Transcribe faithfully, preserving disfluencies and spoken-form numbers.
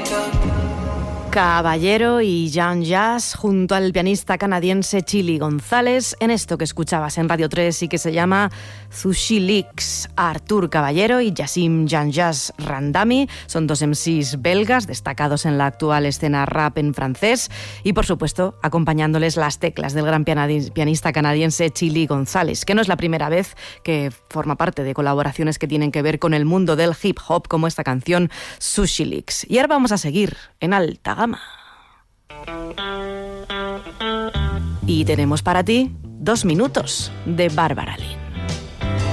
Caballero y Jan Jazz junto al pianista canadiense Chili González en esto que escuchabas en Radio tres y que se llama Sushi Licks. Artur Caballero y Yassim Jan Jazz Randami son dos M Cs belgas destacados en la actual escena rap en francés y por supuesto acompañándoles las teclas del gran pianista canadiense Chili González, que no es la primera vez que forma parte de colaboraciones que tienen que ver con el mundo del hip hop como esta canción Sushi Licks. Y ahora vamos a seguir en alta gama. Y tenemos para ti dos minutos de Bárbara Lynn.